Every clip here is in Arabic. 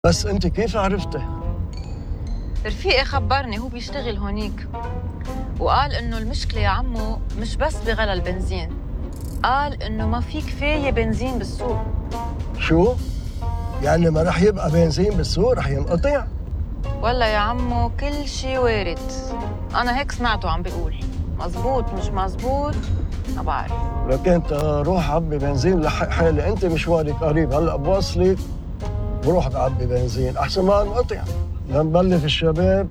بس انت كيف عرفتي؟ رفيقي خبرني، هو بيشتغل هونيك وقال انه المشكلة يا عمو مش بس بغلا البنزين، قال انه ما في كفاية بنزين بالسوق. شو؟ يعني ما رح يبقى بنزين بالسوق، رح ينقطع؟ والله يا عمو كل شي وارد، انا هيك سمعته عم بيقول. مزبوط مش مزبوط ما بعرف. لك انت روح عبي بنزين، لحق حالي، انت مشوارك قريب، هلا بوصلك بروح بعبي بنزين احسن ما انقطع. لنبلغ الشباب.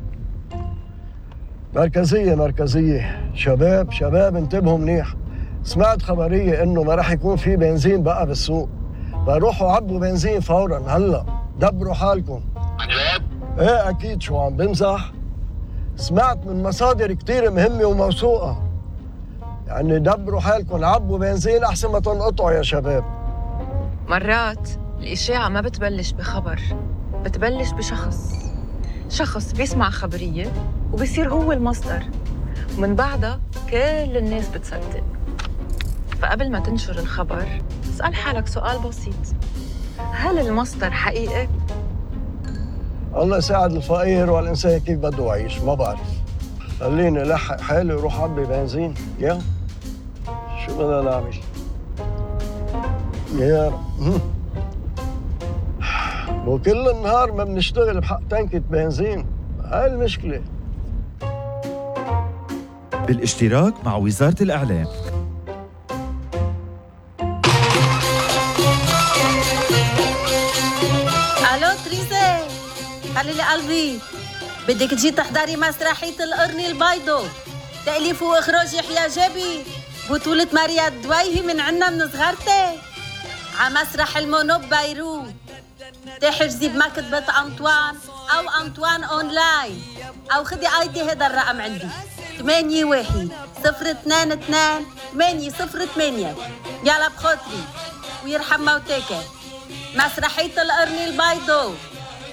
مركزية شباب انتبهوا منيح. سمعت خبرية انه ما رح يكون في بنزين بقى بالسوق، فروحوا عبوا بنزين فورا هلا، دبروا حالكم. عن جد؟ ايه اكيد، شو عم بمزح؟ سمعت من مصادر كتير مهمة وموثوقة، يعني دبروا حالكم، عبوا بنزين احسن ما تنقطعوا يا شباب. مرات الإشاعة ما بتبلش بخبر، بتبلش شخص بيسمع خبرية وبيصير هو المصدر، ومن بعدها كل الناس بتصدق. فقبل ما تنشر الخبر اسأل حالك سؤال بسيط: هل المصدر حقيقي؟ الله يساعد الفقير والإنسان كيف بده يعيش، ما بعرف. خليني لحق حالي وروح عبي بنزين. يا شو بدنا نعمل؟ يا رب. وكل النهار ما بنشتغل بحق تنكة بنزين، هاي المشكلة. بالاشتراك مع وزارة الإعلام. الو تريزي، خليلي قلبي، بدك تجي تحضري مسرحية القرن البيضو، تأليف وإخراج يحيى جابي، بطولة ماريا الدويهي من عنا من صغرتي، عمسرح المونوب بيروت. تحجزي بمكتبة أنطوان أو أنطوان أونلاين، أو خدي أيدي هذا الرقم عندي 81-022-808. يلا بخاطري ويرحم موتاك. مسرحية القرن البيضو.